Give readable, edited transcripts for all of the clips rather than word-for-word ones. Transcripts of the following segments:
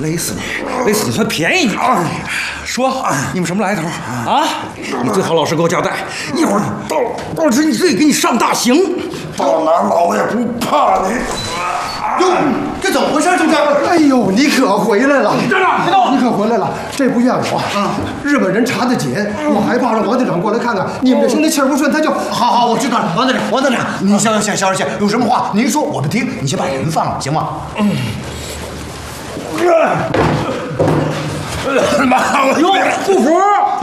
勒死你，勒死你算便宜你。说，你们什么来头啊？你最好老实给我交代，一会儿到时你自己给你上大刑。 到哪老爷不怕你。 哟，这怎么回事，兄弟？哎呦，你可回来了！ 站长，别动！ 你可回来了，这不怨我啊！日本人查得紧，我害怕让王队长过来看看。你们这兄弟气儿不顺，他就……好，我知道了，王队长，您消消气，有什么话您说，我们听。你先把人放了，行吗？ 妈，哟，不服！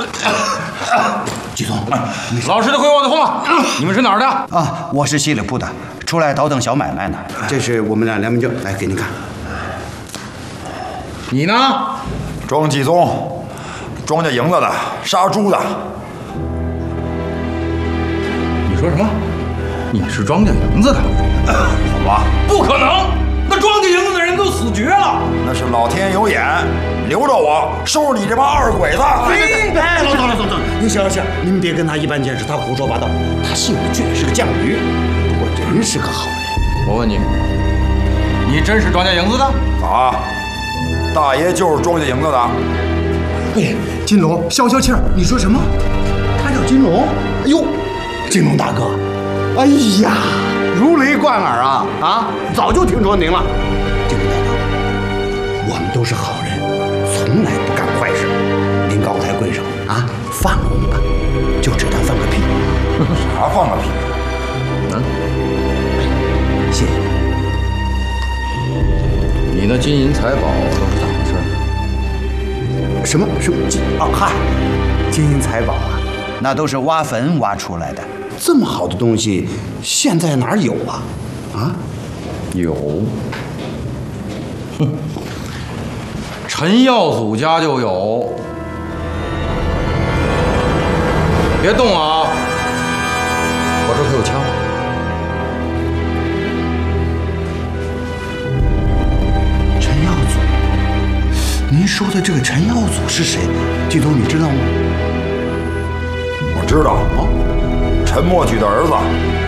季总， 老实的回我的话，你们是哪儿的？ 啊，我是西里铺的，出来倒腾小买卖呢。这是我们俩良民证，来给您看。 你呢？ 庄继宗，庄稼营子的，杀猪的。 你说什么？你是庄稼营子的？ 好吧， 不可能！那庄稼营子的人都死绝了。 那是老天有眼，留着我收拾你这帮二鬼子。 哎，老总，您消消气，您别跟他一般见识，他胡说八道。他姓俊，是个犟驴，不过人是个好人。 我问你，你真是庄稼营子的？ 啊，大爷就是庄稼营子的。 哎，金龙，消消气儿，你说什么？他叫金龙？哎呦，金龙大哥，哎呀，如雷贯耳啊！早就听说您了。金龙大哥，我们都是好人，从来不干坏事。您高抬贵手啊，放了我们吧，就只当放个屁。 啥放个屁？ 谢谢。 你那金银财宝都是咋回事？ 什么金？哦，嗨，金银财宝啊，那都是挖坟挖出来的。这么好的东西，现在哪儿有啊？啊？ 有。哼，陈耀祖家就有。别动啊！我这可有枪。 陈耀祖，您说的这个陈耀祖是谁？季总，你知道吗？ 我知道，陈默举的儿子。